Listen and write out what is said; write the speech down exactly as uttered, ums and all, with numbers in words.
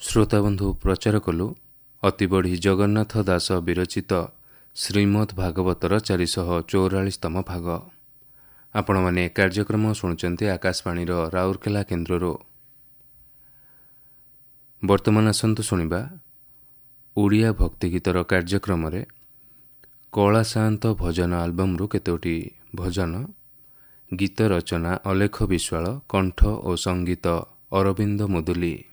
ଶ୍ରୋତାବନ୍ଧୁ ପ୍ରଚାର କଲୁ ଅତିବଢ଼ି ଜଗନ୍ନାଥ ଦାସ ବିରଚିତ ଶ୍ରୀମଦ୍ ଭାଗବତର ଚାରିଶହ ଚଉରାଳିଶତମ ଭାଗ। ଆପଣମାନେ କାର୍ଯ୍ୟକ୍ରମ ଶୁଣୁଛନ୍ତି ଆକାଶବାଣୀର ରାଉରକେଲା କେନ୍ଦ୍ରରୁ। ବର୍ତ୍ତମାନ ଆସନ୍ତୁ ଶୁଣିବା ଓଡ଼ିଆ ଭକ୍ତିଗୀତର କାର୍ଯ୍ୟକ୍ରମରେ କଳା ସାଆନ୍ତ ଭଜନ ଆଲବମ୍ରୁ କେତୋଟି ଭଜନ। ଗୀତ ରଚନା ଅଲେଖ ବିଶ୍ୱାଳ, କଣ୍ଠ ଓ ସଙ୍ଗୀତ ଅରବିନ୍ଦ ମୁଦୁଲି।